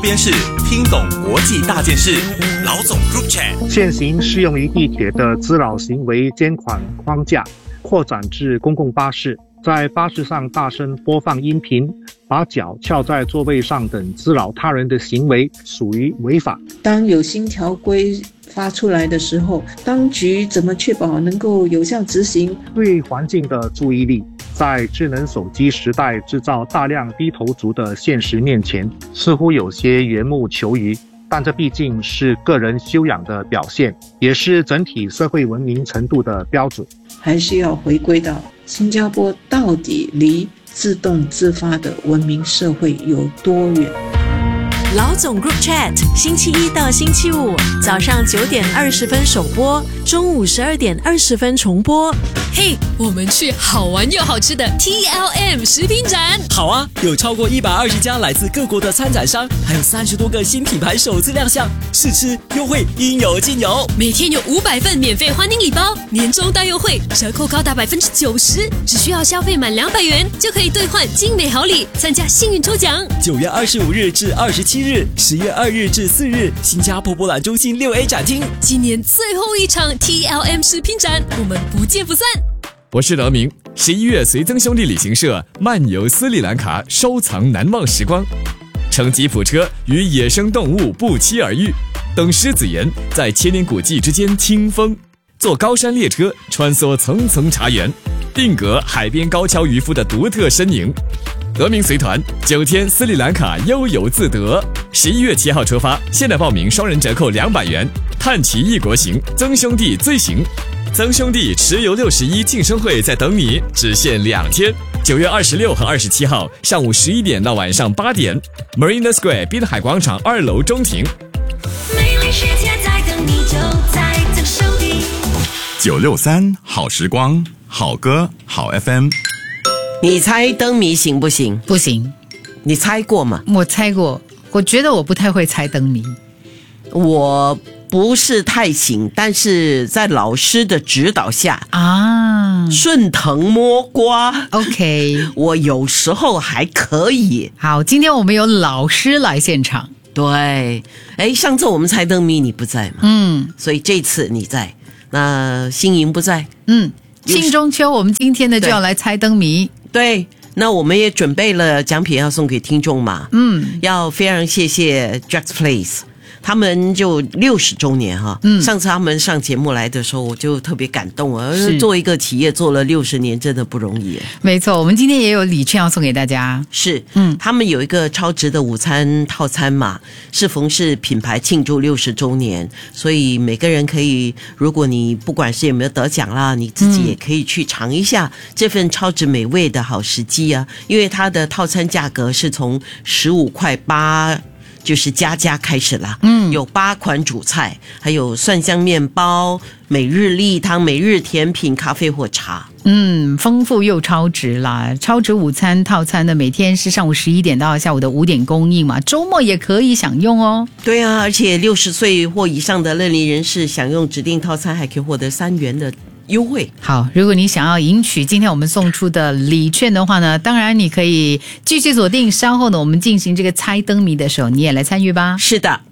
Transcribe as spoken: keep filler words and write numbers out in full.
边事，听懂国际大件事。老总 Group Chat 现行适用于地铁的滋扰行为监管框架扩展至公共巴士，在巴士上大声播放音频、把脚翘在座位上等滋扰他人的行为属于违法。 当有新条规发出来的时候，当局怎么确保能够有效执行？ 对环境的注意力，在智能手机时代制造大量低头族的现实面前，似乎有些缘木求鱼，但这毕竟是个人修养的表现，也是整体社会文明程度的标准。 还是要回归到新加坡到底离自动自发的文明社会有多远？ 老总 Group Chat 星期一到星期五早上九点二十分首播，中午十二点二十分重播。 嘿，我们去好玩又好吃的 T L M 食品展。 好啊，有超过一百二十家来自各国的参展商，还有三十多个新品牌首次亮相，试吃优惠应有尽有。 每天有五百份免费欢迎礼包，年终大优惠，折扣高达百分之九十，只需要消费满两百元就可以兑换精美好礼，参加幸运抽奖。 九月二十五日至二十七日，十月二日至四日，新加坡博览中心六 A 展厅， 今年最后一场 T L M 食品展，我们不见不散。 我是德明，十一月随曾兄弟旅行社漫游斯里兰卡，收藏难忘时光，乘吉普车与野生动物不期而遇，等狮子岩在千年古迹之间听风，坐高山列车穿梭层层茶园，定格海边高跷渔夫的独特身影。德明随团九天斯里兰卡悠游自得，十一月七号出发，现在报名双人折扣两百元，探奇异国行，曾兄弟最行。曾兄弟持游六十一庆生会在等你，只限两天，九月二十六和二十七号上午十一点到晚上八点 Marina Square 滨海广场二楼中庭。 美丽世界在等你，就在曾兄弟。 九六三好时光，好歌好 F M。 你猜灯谜行不行？ 不行。 你猜过吗？ 我猜过，我觉得我不太会猜灯谜。 我不是太行，但是在老师的指导下啊， 顺藤摸瓜 OK 我有时候还可以。 好，今天我们有老师来现场。 对，哎，上次我们猜灯谜你不在嘛， 嗯， 所以这次你在。那新莹不在， 嗯，庆中秋我们今天呢就要来猜灯谜。 对，那我们也准备了奖品要送给听众嘛， 嗯， 要非常谢谢 Jack's Place，他们就六十周年哈，嗯，上次他们上节目来的时候，我就特别感动啊，做一个企业做了六十年，真的不容易。 没错，我们今天也有礼券要送给大家。 是，嗯，他们有一个超值的午餐套餐嘛，适逢是品牌庆祝六十周年，所以每个人可以，如果你不管是有没有得奖啦，你自己也可以去尝一下这份超值美味的好时机啊，因为它的套餐价格是从十五块八。就是加价开始啦，嗯，有八款主菜，还有蒜香面包、每日例汤、每日甜品、咖啡或茶。 嗯，丰富又超值啦！超值午餐套餐呢，每天是上午十一点到下午的五点供应嘛，周末也可以享用哦。 对啊，而且六十岁或以上的乐龄人士享用指定套餐，还可以获得三元的优惠。 好，如果你想要赢取今天我们送出的礼券的话呢，当然你可以继续锁定，稍后呢我们进行这个猜灯谜的时候，你也来参与吧。 是的。